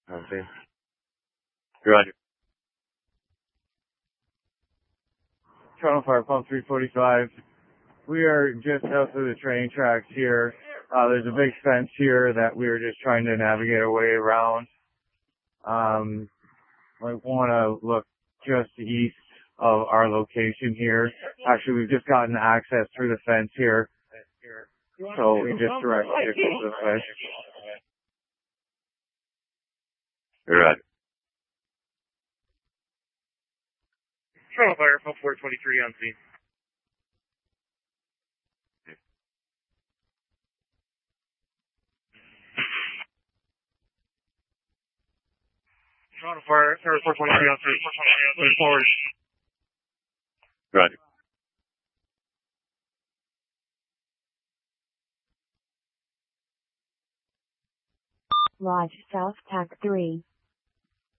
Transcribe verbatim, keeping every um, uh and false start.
Okay. Roger. Toronto Fire Pump three forty-five. We are just south of the train tracks here. Uh, there's a big fence here that we were just trying to navigate our way around. Um, I want to look just east of our location here. Actually, we've just gotten access through the fence here. So we just direct vehicles this way. Right. Toronto Fire Pump four twenty-three on scene. Toronto Fire, Fire four twenty-three on scene. Moving forward. Roger. Lodge South Tac three.